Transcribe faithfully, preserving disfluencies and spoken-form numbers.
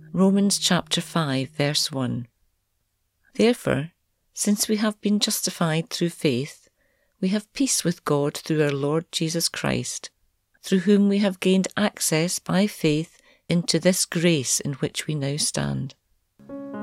Romans chapter five, verse one. Therefore, since we have been justified through faith, we have peace with God through our Lord Jesus Christ, through whom we have gained access by faith into this grace in which we now stand.